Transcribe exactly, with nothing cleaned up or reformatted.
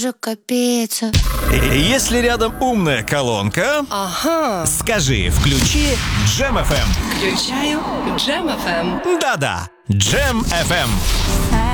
Же капец. Если рядом умная колонка, Ага. скажи, включи Джем эф эм. Включаю Джем эф эм. Да-да, Джем эф эм.